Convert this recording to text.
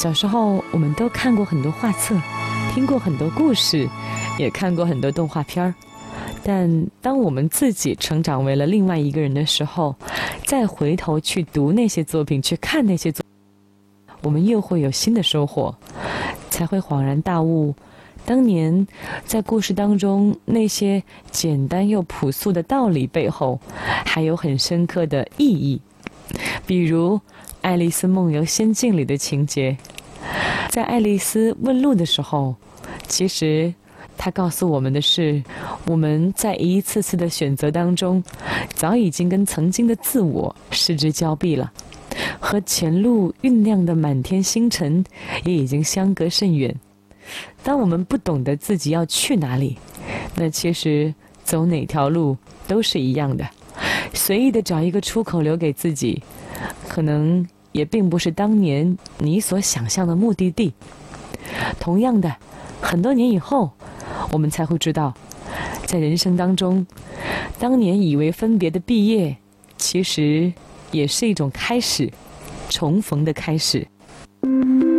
小时候我们都看过很多画册，听过很多故事，也看过很多动画片儿。但当我们自己成长为了另外一个人的时候，再回头去读那些作品，去看那些作品，我们又会有新的收获，才会恍然大悟，当年在故事当中那些简单又朴素的道理背后，还有很深刻的意义。比如《爱丽丝梦游仙境》里的情节，在爱丽丝问路的时候，其实他告诉我们的是，我们在一次次的选择当中，早已经跟曾经的自我失之交臂了，和前路酝酿的满天星辰也已经相隔甚远。当我们不懂得自己要去哪里，那其实走哪条路都是一样的，随意的找一个出口留给自己，可能也并不是当年你所想象的目的地。同样的，很多年以后，我们才会知道，在人生当中，当年以为分别的毕业，其实也是一种开始，重逢的开始。